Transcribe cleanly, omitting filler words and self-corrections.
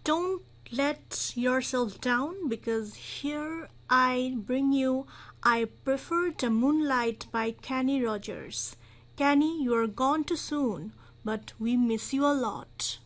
don't let yourself down, because here I bring you I Prefer the Moonlight by Kenny Rogers. Kenny, you are gone too soon, but we miss you a lot.